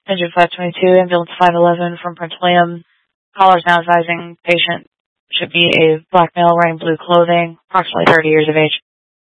Engine 522, ambulance 511 from Prince William. Callers now advising patient should be a black male wearing blue clothing, approximately 30 years of age.